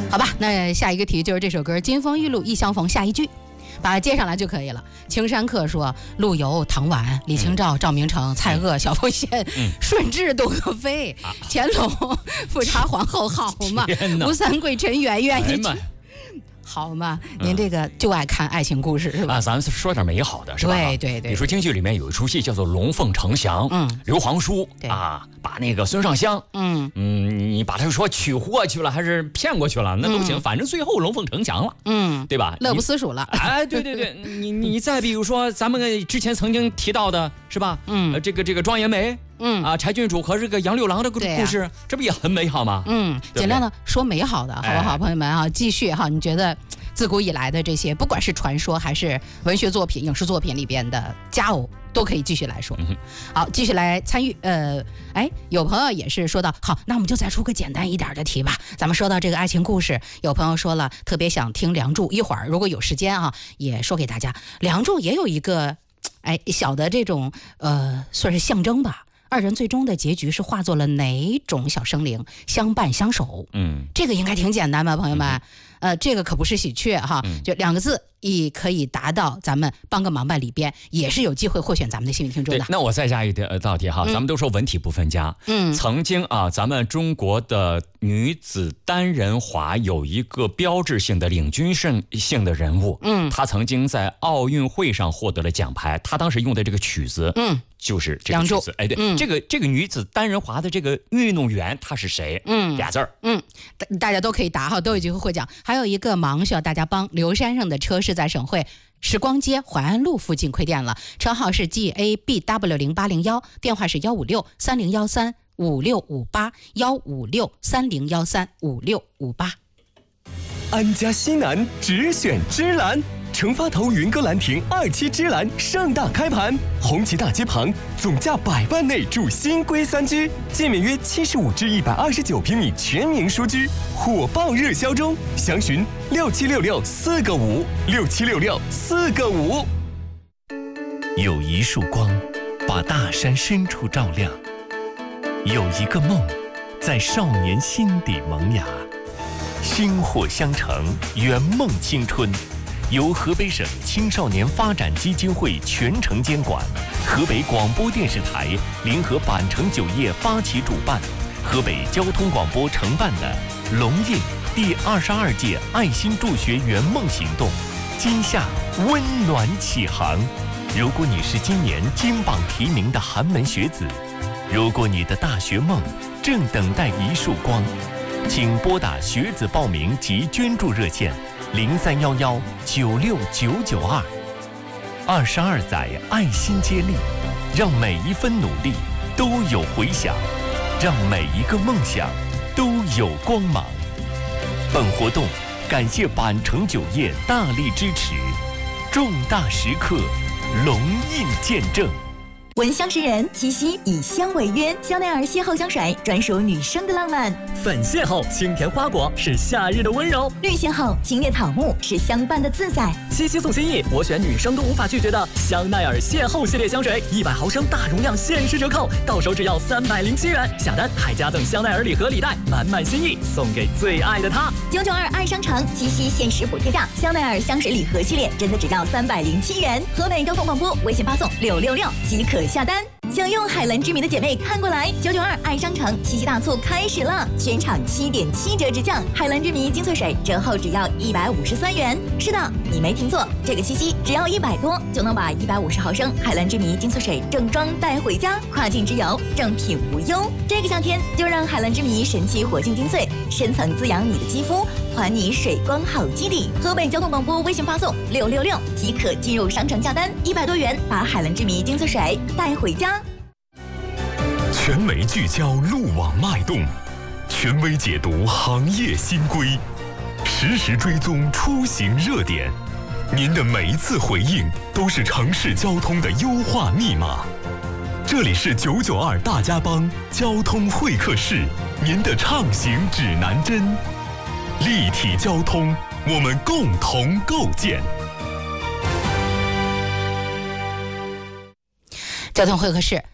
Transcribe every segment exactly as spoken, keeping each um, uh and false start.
好吧，那下一个题就是这首歌《金风玉露一相逢》下一句。把它接上来就可以了。青山客说：陆游、唐婉、李清照、赵明诚、蔡锷、小凤仙、嗯、顺治、窦娥妃、啊、乾隆、富察皇后，好嘛？吴三桂、陈圆圆，你好嘛？您这个就爱看爱情故事是吧？ 啊，咱们说点美好的，是吧？ 对对对。 你说京剧里面有一出戏叫做《龙凤呈祥》，嗯，刘皇叔啊，把那个孙尚香，嗯嗯，你把他说娶过去了还是骗过去了，那都行，嗯、反正最后龙凤呈祥了，嗯，对吧？ 乐不思蜀了。 哎，对对对，你你再比如说咱们之前曾经提到的是吧？嗯，呃、这个这个庄严梅。嗯啊，柴郡主和这个杨六郎的故事，啊、这不也很美好吗？嗯， 尽量的说美好的，好不好，哎、朋友们啊，继续哈，你觉得自古以来的这些，不管是传说还是文学作品、影视作品里边的佳偶，都可以继续来说。嗯、好，继续来参与。呃，哎，有朋友也是说到，好，那我们就再出个简单一点的题吧。咱们说到这个爱情故事，有朋友说了，特别想听《梁祝》，一会儿如果有时间啊，也说给大家。《梁祝》也有一个，哎，小的这种呃，算是象征吧。二人最终的结局是化作了哪种小生灵相伴相守？嗯，这个应该挺简单吧，朋友们？嗯、呃，这个可不是喜鹊哈，嗯、就两个字，也可以达到咱们帮个忙吧里边，也是有机会获选咱们的幸运听众的。 那我再加一道题哈，嗯、咱们都说文体不分家。嗯，曾经啊，咱们中国的女子单人滑有一个标志性的领军性的人物，嗯，她曾经在奥运会上获得了奖牌，她当时用的这个曲子，嗯。就是这个曲子，哎，对，嗯、这个这个女子单人滑的这个运动员，她是谁？嗯，俩字儿，嗯， 大家都可以答哈，都有机会获奖。还有一个忙需要大家帮，刘先生的车是在省会时光街淮安路附近亏电了，车号是 G A B W 零八零一，电话是幺五六三零幺三五六五八幺五六三零幺三五六五八。 安家西南只选芝兰。成发头云歌兰亭二期芝兰盛大开盘，红旗大街旁，总价百万内住新规三居，建面约七十五至一百二十九平米全明书居，火爆热销中，详询六七六六四个五六七六六四个五。 有一束光，把大山深处照亮；有一个梦，在少年心底萌芽。薪火相承，圆梦青春。由河北省青少年发展基金会全程监管，河北广播电视台联合板城酒业发起主办，河北交通广播承办的龙印第二十二届爱心助学圆梦行动，今夏温暖启航。如果你是今年金榜题名的寒门学子，如果你的大学梦正等待一束光，请拨打学子报名及捐助热线零三幺幺九六九九二。二十二载爱心接力，让每一分努力都有回响，让每一个梦想都有光芒。本活动感谢板城酒业大力支持，重大时刻龙印见证。 闻香识人，七夕以香为约，香奈儿邂逅香水专属女生的浪漫。 粉邂逅清甜花果是夏日的温柔， 绿邂逅清冽草木是相伴的自在。 七夕送心意，我选女生都无法拒绝的香奈儿邂逅系列香水，一百毫升大容量限时折扣，到手只要三百零七元，下单还加赠香奈儿礼盒礼袋，满满心意送给最爱的他。 九九二爱商城七夕限时补贴价，香奈儿香水礼盒系列真的只要三百零七元。河北交通广播微信发送六六六即可下单。想用海蓝之谜的姐妹看过来，九九二爱商城七夕大促开始了，全场七点七折直降，海蓝之谜精粹水折后只要一百五十三元。是的，你没听错，这个七夕只要一百多就能把一百五十毫升海蓝之谜精粹水正装带回家，跨境之游正品无忧。这个夏天就让海蓝之谜神奇活性精粹深层滋养你的肌肤，还你水光好基底。河北交通广播微信发送六六六即可进入商城下单，一百多元把海蓝之谜精粹水带回家。 全媒聚焦路网脉动，权威解读行业新规，实时追踪出行热点。您的每一次回应都是城市交通的优化密码。这里是九九二大家帮交通会客室，您的畅行指南针。立体交通，我们共同构建。 交通会客室，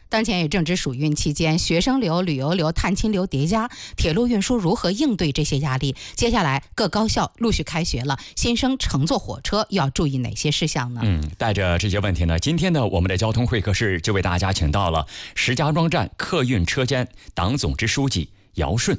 当前也正值暑运期间，学生流、旅游流、探亲流叠加，铁路运输如何应对这些压力？接下来各高校陆续开学了，新生乘坐火车要注意哪些事项呢？ 嗯，带着这些问题呢，今天呢，我们的交通会客室就为大家请到了石家庄站客运车间党总支书记姚顺。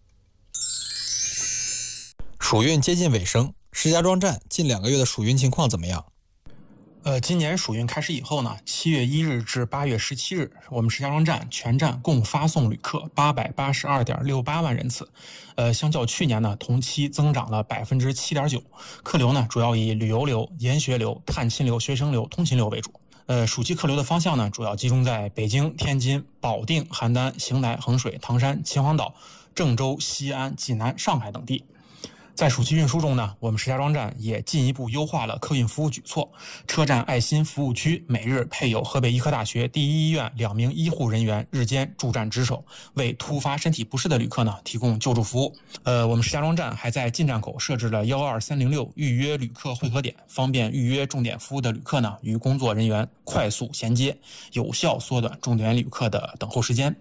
暑运接近尾声，石家庄站近两个月的暑运情况怎么样？ 呃，今年暑运开始以后呢，七月一日至八月十七日，我们石家庄站全站共发送旅客八百八十二点六八万人次，呃，相较去年呢，同期增长了百分之七点九。客流呢，主要以旅游流、研学流、探亲流、学生流、通勤流为主。呃，暑期客流的方向呢，主要集中在北京、天津、保定、邯郸、邢台、衡水、唐山、秦皇岛、郑州、西安、济南、上海等地。在暑期运输中呢，我们石家庄站也进一步优化了客运服务举措。车站爱心服务区每日配有河北医科大学第一医院两名医护人员日间驻站值守，为突发身体不适的旅客呢提供救助服务。呃，我们石家庄站还在进站口设置了幺二三零六预约旅客汇合点，方便预约重点服务的旅客呢与工作人员快速衔接，有效缩短重点旅客的等候时间。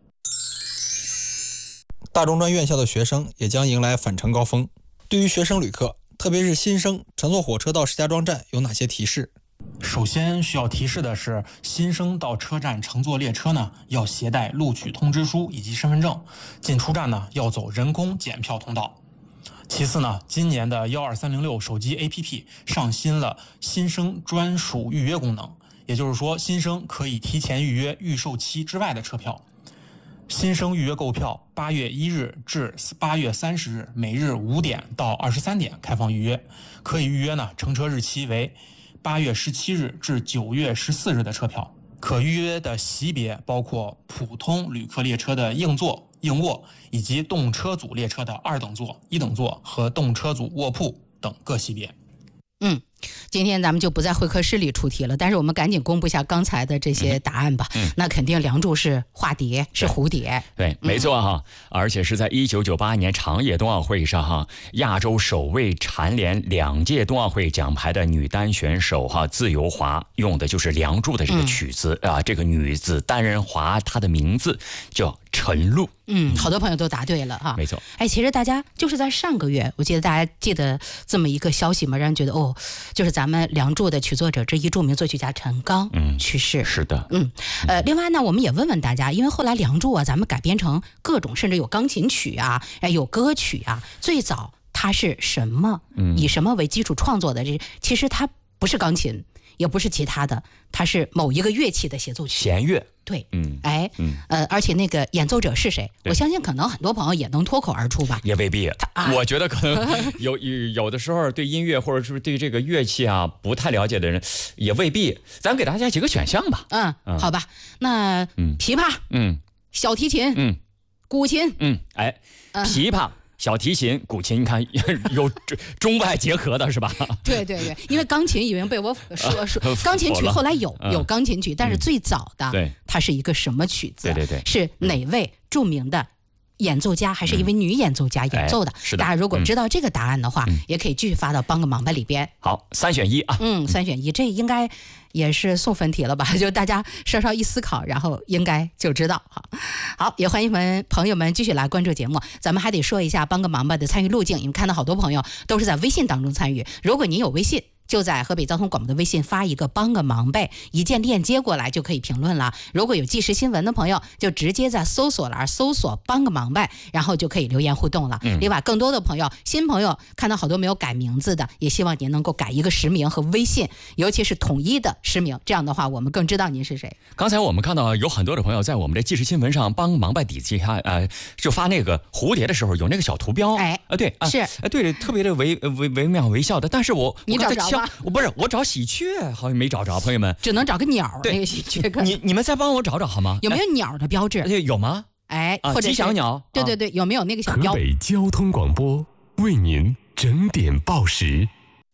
大中专院校的学生也将迎来返程高峰。对于学生旅客，特别是新生乘坐火车到石家庄站有哪些提示？ 首先需要提示的是，新生到车站乘坐列车呢，要携带录取通知书以及身份证，进出站呢要走人工检票通道。其次呢，今年的幺二三零六手机 A P P 上新了新生专属预约功能，也就是说，新生可以提前预约预售期之外的车票。新生预约购票，八月一日至八月三十日，每日五点到二十三点开放预约。可以预约呢，乘车日期为八月十七日至九月十四日的车票。可预约的席别包括普通旅客列车的硬座、硬卧，以及动车组列车的二等座、一等座和动车组卧铺等各席别。 嗯，今天咱们就不在会客室里出题了，但是我们赶紧公布一下刚才的这些答案吧。嗯，那肯定梁祝是化蝶，是蝴蝶。 对，对没错哈、嗯，而且是在一九九八年长野冬奥会上哈，亚洲首位蝉联两届冬奥会奖牌的女单选手哈，自由滑用的就是梁祝的这个曲子、嗯、啊，这个女子单人滑，她的名字叫陈露。 嗯，好多朋友都答对了哈。 没错。 哎，其实大家就是在上个月，我记得大家记得这么一个消息吗？让人觉得哦，就是咱们梁祝的曲作者之一，著名作曲家陈刚嗯去世。 是的。 嗯，呃，另外呢，我们也问问大家，因为后来梁祝啊，咱们改编成各种，甚至有钢琴曲啊，哎，有歌曲啊。最早它是什么？嗯，以什么为基础创作的？这其实它不是钢琴，也不是其他的，它是某一个乐器的协奏曲。 弦乐。 对，嗯，哎，嗯，呃，而且那个演奏者是谁？我相信可能很多朋友也能脱口而出吧。 也未必，啊、我觉得可能有有的时候对音乐或者是对这个乐器啊不太了解的人，也未必。咱给大家几个选项吧。 嗯，嗯好吧，那琵琶， 嗯， 小提琴，嗯，古琴， 嗯，哎，琵琶。小提琴、古琴，你看有中外结合的是吧？ 对对对，因为钢琴已经被我说说，钢琴曲后来有有钢琴曲，但是最早的它是一个什么曲子？ 对对对， 是哪位著名的演奏家，还是一位女演奏家演奏的？ 是的。 大家如果知道这个答案的话，也可以继续发到帮个忙吧里边。 好，三选一啊。 嗯，三选一，这应该也是送分题了吧？就大家稍稍一思考，然后应该就知道。好，好，也欢迎我们朋友们继续来关注节目。咱们还得说一下帮个忙吧的参与路径，因为看到好多朋友都是在微信当中参与。如果您有微信，就在河北交通广播的微信发一个帮个忙呗，一键链接过来就可以评论了。如果有即时新闻的朋友，就直接在搜索栏搜索帮个忙呗，然后就可以留言互动了。嗯、另外，更多的朋友，新朋友看到好多没有改名字的，也希望您能够改一个实名和微信，尤其是统一的实名，这样的话我们更知道您是谁。 刚才我们看到有很多的朋友在我们的即时新闻上帮忙呗底下呃就发那个蝴蝶的时候有那个小图标， 哎啊对啊是啊对，特别的惟惟惟妙惟肖的，但是我你找着吗？ 我不是我找喜鹊好像没找着，朋友们只能找个鸟那个喜鹊。 你你们再帮我找找好吗？ 有没有鸟的标志？ 哎、有吗？ 哎， 啊、 或者吉祥鸟？ 对对对，有没有那个小标？ 河北交通广播为您整点报时。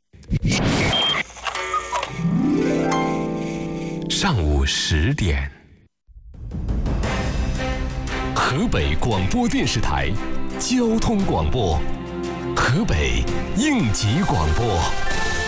上午十点，河北广播电视台交通广播，河北应急广播。